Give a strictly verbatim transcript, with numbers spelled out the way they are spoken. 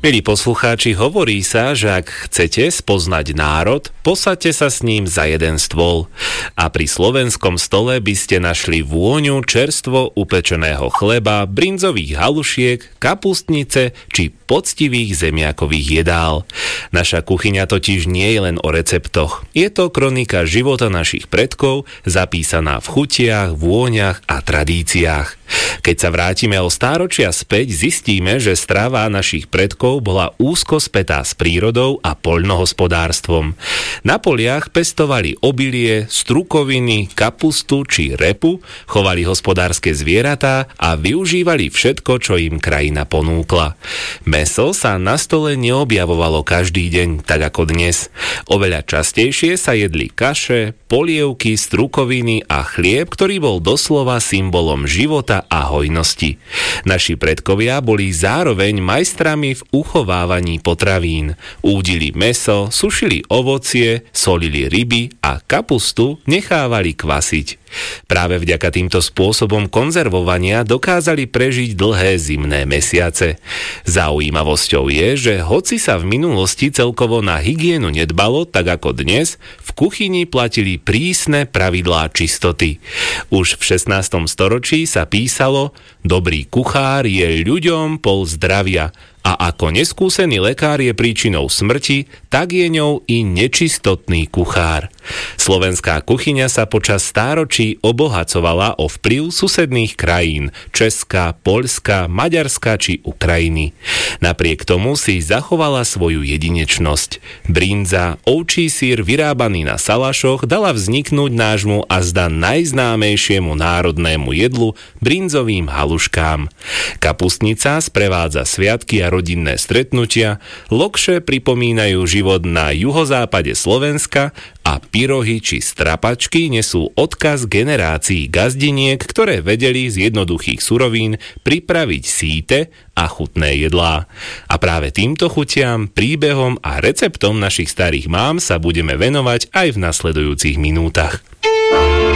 Milí poslucháči, hovorí sa, že ak chcete spoznať národ, posaďte sa s ním za jeden stôl. A pri slovenskom stole by ste našli vôňu čerstvo upečeného chleba, brinzových halušiek, kapustnice či poctivých zemiakových jedál. Naša kuchyňa totiž nie je len o receptoch. Je to kronika života našich predkov, zapísaná v chutiach, vôňach a tradíciách. Keď sa vrátime o stáročia späť, zistíme, že strava našich predkov bola úzko spätá s prírodou a poľnohospodárstvom. Na poliach pestovali obilie, strukoviny, kapustu či repu, chovali hospodárske zvieratá a využívali všetko, čo im krajina ponúkla. Mäso sa na stole neobjavovalo každý deň, tak ako dnes. Oveľa častejšie sa jedli kaše, polievky, strukoviny a chlieb, ktorý bol doslova symbolom života a hojnosti. Naši predkovia boli zároveň majstrami v uchovávaní potravín. Údili mäso, sušili ovocie, solili ryby a kapustu nechávali kvasiť. Práve vďaka týmto spôsobom konzervovania dokázali prežiť dlhé zimné mesiace. Zaujímavosťou je, že hoci sa v minulosti celkovo na hygienu nedbalo, tak ako dnes, v kuchyni platili prísne pravidlá čistoty. Už v šestnástom storočí sa písalo: dobrý kuchár je ľuďom pol zdravia, a ako neskúsený lekár je príčinou smrti, tak je ňou i nečistotný kuchár. Slovenská kuchyňa sa počas stáročí obohacovala o vplyv susedných krajín Česka, Poľska, Maďarska či Ukrajiny. Napriek tomu si zachovala svoju jedinečnosť. Brinza, ovčí syr vyrábaný na salašoch, dala vzniknúť nášmu azda najznámejšiemu národnému jedlu brinzovým haluškám. Kapustnica sprevádza sviatky a rodinné stretnutia, lokše pripomínajú život na juhozápade Slovenska a pyrohy či strapačky nesú odkaz generácií gazdiniek, ktoré vedeli z jednoduchých surovín pripraviť síte a chutné jedlá. A práve týmto chutiam, príbehom a receptom našich starých mám sa budeme venovať aj v nasledujúcich minútach.